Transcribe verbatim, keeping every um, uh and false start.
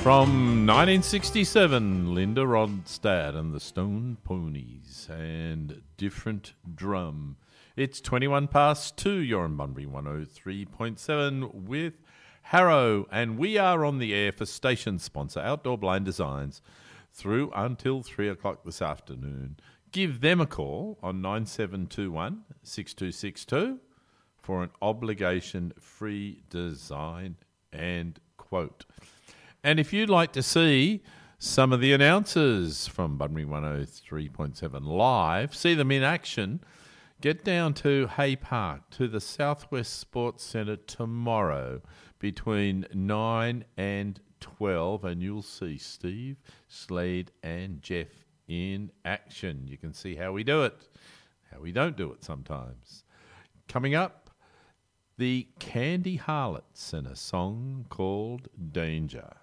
From nineteen sixty-seven, Linda Ronstadt and the Stone Ponies and Different Drum. It's twenty-one past two. You're on Bunbury one oh three point seven with Harrow, and we are on the air for station sponsor Outdoor Blind Designs through until three o'clock this afternoon. Give them a call on nine seven two one, six two six two for an obligation-free design and quote. And if you'd like to see some of the announcers from Bunbury one oh three point seven live, see them in action, get down to Hay Park, to the Southwest Sports Centre tomorrow between nine and twelve, and you'll see Steve, Slade and Jeff in action. You can see how we do it, how we don't do it sometimes. Coming up, the Candy Harlots and a song called Danger.